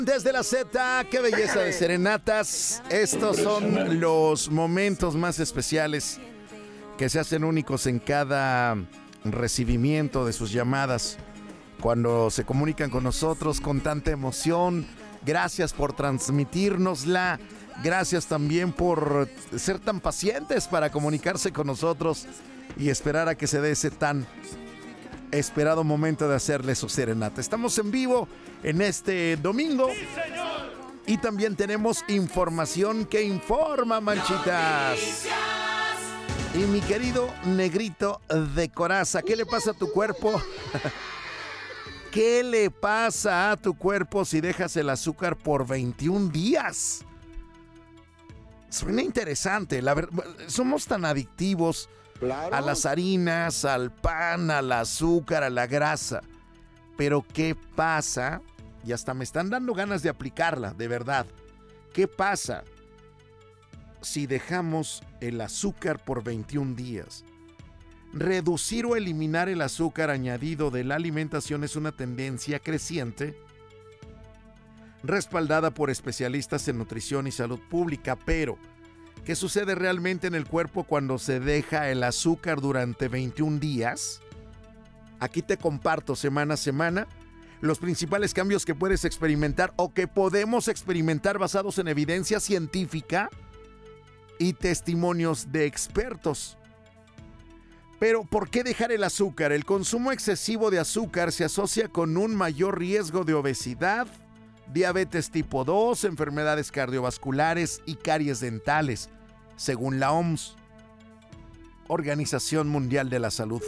Desde la Z, qué belleza de serenatas. Estos son los momentos más especiales que se hacen únicos en cada recibimiento de sus llamadas. Cuando se comunican con nosotros con tanta emoción, gracias por transmitírnosla. Gracias también por ser tan pacientes para comunicarse con nosotros y esperar a que se dé ese tan esperado momento de hacerle su serenata. Estamos en vivo en este domingo. ¡Sí, señor! Y también tenemos información que informa, manchitas. Y mi querido negrito de coraza, ¿qué le pasa a tu cuerpo? ¿Qué le pasa a tu cuerpo si dejas el azúcar por 21 días? Suena interesante. Somos tan adictivos. Claro. A las harinas, al pan, al azúcar, a la grasa. Pero ¿qué pasa? Y hasta me están dando ganas de aplicarla, de verdad. ¿Qué pasa si dejamos el azúcar por 21 días? Reducir o eliminar el azúcar añadido de la alimentación es una tendencia creciente, respaldada por especialistas en nutrición y salud pública, pero ¿qué sucede realmente en el cuerpo cuando se deja el azúcar durante 21 días? Aquí te comparto semana a semana los principales cambios que puedes experimentar o que podemos experimentar basados en evidencia científica y testimonios de expertos. Pero, ¿por qué dejar el azúcar? El consumo excesivo de azúcar se asocia con un mayor riesgo de obesidad, diabetes tipo 2, enfermedades cardiovasculares y caries dentales, según la OMS, Organización Mundial de la Salud.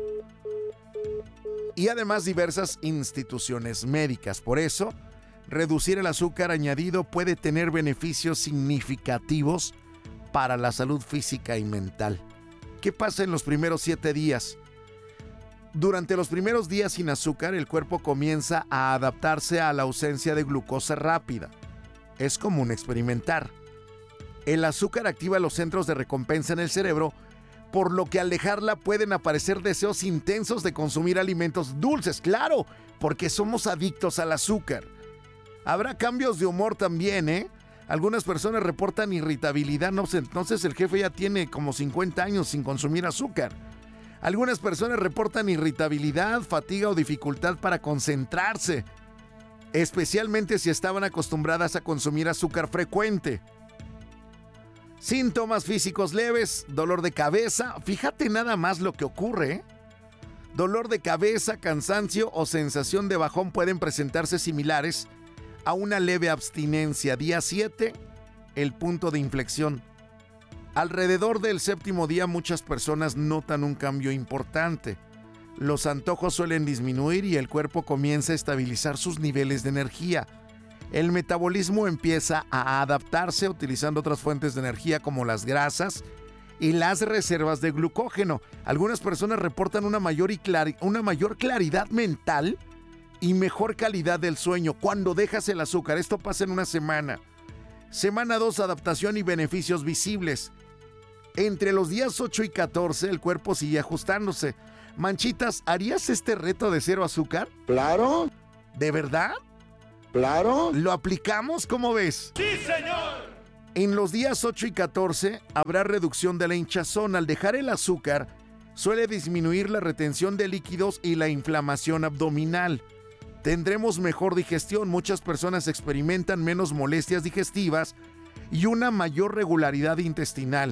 Y además diversas instituciones médicas. Por eso, reducir el azúcar añadido puede tener beneficios significativos para la salud física y mental. ¿Qué pasa en los primeros 7 días? Durante los primeros días sin azúcar, el cuerpo comienza a adaptarse a la ausencia de glucosa rápida. Es común experimentar. El azúcar activa los centros de recompensa en el cerebro, por lo que al dejarla pueden aparecer deseos intensos de consumir alimentos dulces. ¡Claro! Porque somos adictos al azúcar. Habrá cambios de humor también, ¿eh? Algunas personas reportan irritabilidad, no sé, entonces el jefe ya tiene como 50 años sin consumir azúcar. Algunas personas reportan irritabilidad, fatiga o dificultad para concentrarse, especialmente si estaban acostumbradas a consumir azúcar frecuente. Síntomas físicos leves, dolor de cabeza, fíjate nada más lo que ocurre, ¿eh? Dolor de cabeza, cansancio o sensación de bajón pueden presentarse similares a una leve abstinencia. Día 7, el punto de inflexión. Alrededor del 7º día muchas personas notan un cambio importante. Los antojos suelen disminuir y el cuerpo comienza a estabilizar sus niveles de energía. El metabolismo empieza a adaptarse utilizando otras fuentes de energía como las grasas y las reservas de glucógeno. Algunas personas reportan una mayor claridad mental y mejor calidad del sueño cuando dejas el azúcar. Esto pasa en una semana. Semana 2, adaptación y beneficios visibles. Entre los días 8 y 14, el cuerpo sigue ajustándose. Manchitas, ¿harías este reto de cero azúcar? Claro. ¿De verdad? Claro. ¿Lo aplicamos? ¿Cómo ves? ¡Sí, señor! En los días 8 y 14 habrá reducción de la hinchazón. Al dejar el azúcar, suele disminuir la retención de líquidos y la inflamación abdominal. Tendremos mejor digestión. Muchas personas experimentan menos molestias digestivas y una mayor regularidad intestinal.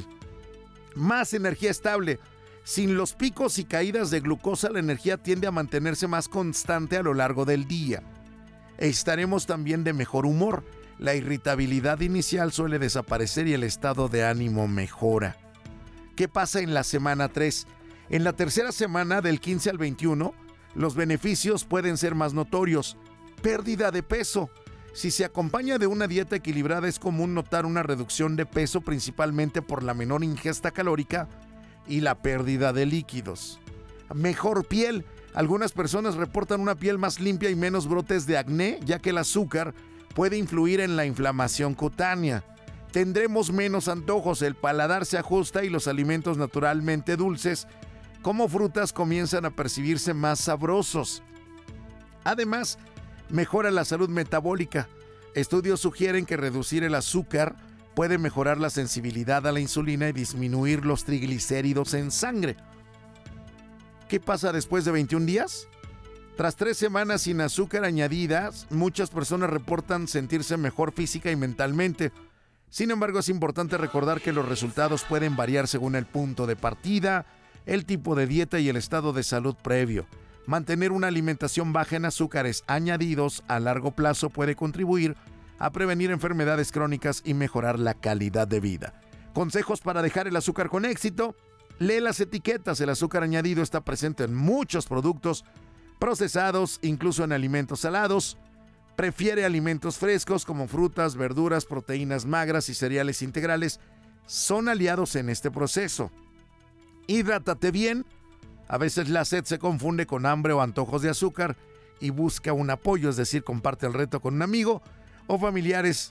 Más energía estable. Sin los picos y caídas de glucosa, la energía tiende a mantenerse más constante a lo largo del día. Estaremos también de mejor humor. La irritabilidad inicial suele desaparecer y el estado de ánimo mejora. ¿Qué pasa en la semana 3? En la tercera semana, del 15 al 21, los beneficios pueden ser más notorios. Pérdida de peso. Si se acompaña de una dieta equilibrada, es común notar una reducción de peso, principalmente por la menor ingesta calórica y la pérdida de líquidos. Mejor piel. Algunas personas reportan una piel más limpia y menos brotes de acné, ya que el azúcar puede influir en la inflamación cutánea. Tendremos menos antojos, el paladar se ajusta y los alimentos naturalmente dulces, como frutas, comienzan a percibirse más sabrosos. Además, mejora la salud metabólica. Estudios sugieren que reducir el azúcar puede mejorar la sensibilidad a la insulina y disminuir los triglicéridos en sangre. ¿Qué pasa después de 21 días? Tras 3 semanas sin azúcar añadidas, muchas personas reportan sentirse mejor física y mentalmente. Sin embargo, es importante recordar que los resultados pueden variar según el punto de partida, el tipo de dieta y el estado de salud previo. Mantener una alimentación baja en azúcares añadidos a largo plazo puede contribuir a prevenir enfermedades crónicas y mejorar la calidad de vida. Consejos para dejar el azúcar con éxito. Lee las etiquetas. El azúcar añadido está presente en muchos productos procesados, incluso en alimentos salados. Prefiere alimentos frescos como frutas, verduras, proteínas magras y cereales integrales. Son aliados en este proceso. Hidrátate bien. A veces la sed se confunde con hambre o antojos de azúcar y busca un apoyo, es decir, comparte el reto con un amigo o familiares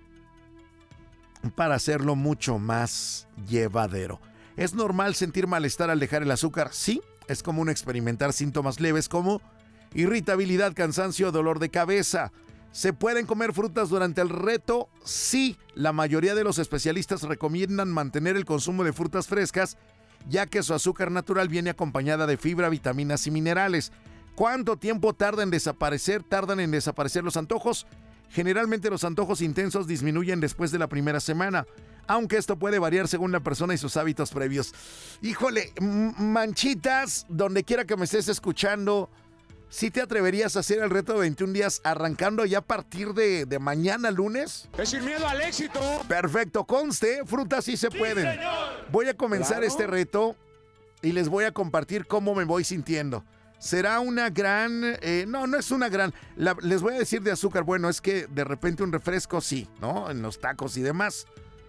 para hacerlo mucho más llevadero. ¿Es normal sentir malestar al dejar el azúcar? Sí, es común experimentar síntomas leves como irritabilidad, cansancio, dolor de cabeza. ¿Se pueden comer frutas durante el reto? Sí, la mayoría de los especialistas recomiendan mantener el consumo de frutas frescas, ya que su azúcar natural viene acompañada de fibra, vitaminas y minerales. ¿Cuánto tiempo tardan en desaparecer los antojos? Generalmente los antojos intensos disminuyen después de la primera semana, aunque esto puede variar según la persona y sus hábitos previos. Híjole, Manchitas, donde quiera que me estés escuchando, ¿sí te atreverías a hacer el reto de 21 días arrancando ya a partir de mañana lunes? Es sin miedo al éxito. Perfecto, conste, frutas sí se pueden. ¡Sí, señor! Voy a comenzar Claro. este reto y les voy a compartir cómo me voy sintiendo. Será una gran... no es una gran... les voy a decir de azúcar, bueno, es que de repente un refresco sí, ¿no? En los tacos y demás.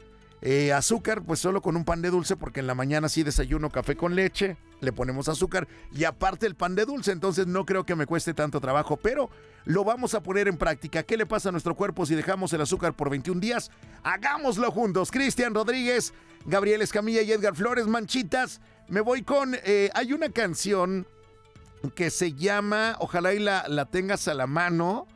Azúcar, pues solo con un pan de dulce, porque en la mañana sí desayuno café con leche, le ponemos azúcar y aparte el pan de dulce, entonces no creo que me cueste tanto trabajo, pero lo vamos a poner en práctica. ¿Qué le pasa a nuestro cuerpo si dejamos el azúcar por 21 días? Hagámoslo juntos. Cristian Rodríguez, Gabriel Escamilla y Edgar Flores. Manchitas, me voy con... hay una canción que se llama, ojalá y la tengas a la mano,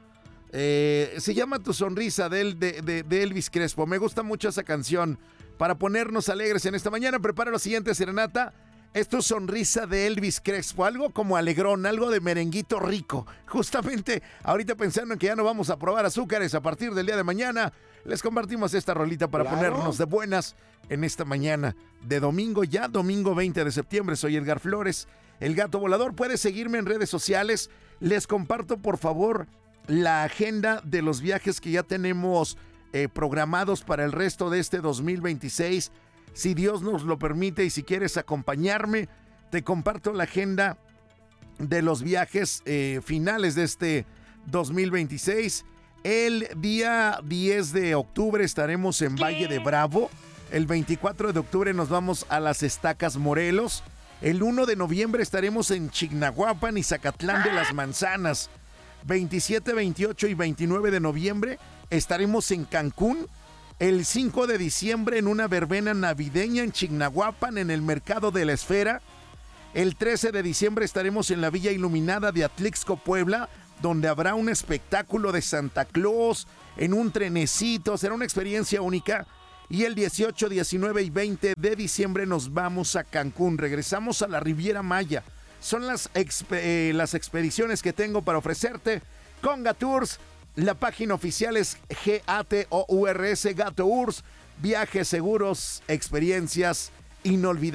se llama Tu Sonrisa de Elvis Crespo. Me gusta mucho esa canción para ponernos alegres en esta mañana. Prepara la siguiente serenata. Es Tu Sonrisa de Elvis Crespo, algo como alegrón, algo de merenguito rico. Justamente ahorita pensando en que ya no vamos a probar azúcares a partir del día de mañana, les compartimos esta rolita para ponernos de buenas en esta mañana de domingo, ya domingo 20 de septiembre. Soy Edgar Flores, el Gato Volador. Puedes seguirme en redes sociales. Les comparto, por favor, la agenda de los viajes que ya tenemos programados para el resto de este 2026. Si Dios nos lo permite y si quieres acompañarme, te comparto la agenda de los viajes finales de este 2026. El día 10 de octubre estaremos en Valle de Bravo. El 24 de octubre nos vamos a Las Estacas, Morelos. El 1 de noviembre estaremos en Chignahuapan y Zacatlán de las Manzanas. 27, 28 y 29 de noviembre estaremos en Cancún. El 5 de diciembre en una verbena navideña en Chignahuapan, en el Mercado de la Esfera. El 13 de diciembre estaremos en la Villa Iluminada de Atlixco, Puebla, donde habrá un espectáculo de Santa Claus en un trenecito. Será una experiencia única. Y el 18, 19 y 20 de diciembre nos vamos a Cancún. Regresamos a la Riviera Maya. Son las expediciones que tengo para ofrecerte con Gatours. La página oficial es GATOURS, Gatours. Viajes seguros, experiencias inolvidables.